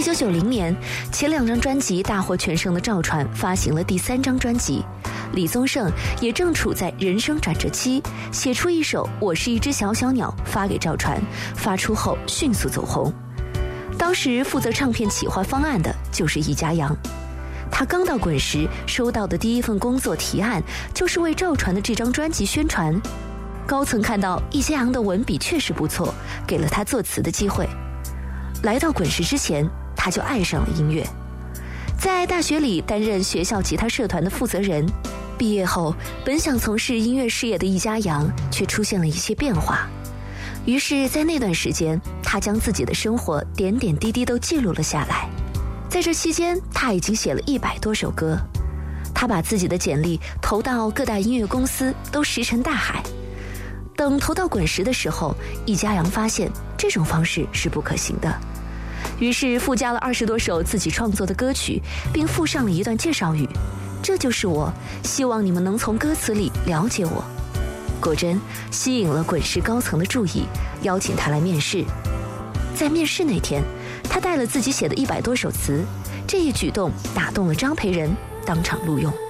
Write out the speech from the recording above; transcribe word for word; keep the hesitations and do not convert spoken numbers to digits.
九九零年，前两张专辑大获全胜的赵传发行了第三张专辑。李宗盛也正处在人生转折期，写出一首《我是一只小小鸟》发给赵传，发出后迅速走红。当时负责唱片企划方案的就是易家扬，他刚到滚石，收到的第一份工作提案就是为赵传的这张专辑宣传。高层看到易家扬的文笔确实不错，给了他作词的机会。来到滚石之前，他就爱上了音乐，在大学里担任学校吉他社团的负责人。毕业后，本想从事音乐事业的易家扬却出现了一些变化。于是在那段时间，他将自己的生活点点滴滴都记录了下来。在这期间，他已经写了一百多首歌。他把自己的简历投到各大音乐公司，都石沉大海。等投到滚石的时候，易家扬发现这种方式是不可行的，于是附加了二十多首自己创作的歌曲，并附上了一段介绍语：这就是我，希望你们能从歌词里了解我。果真吸引了滚石高层的注意，邀请他来面试。在面试那天，他带了自己写的一百多首词，这一举动打动了张培仁，当场录用。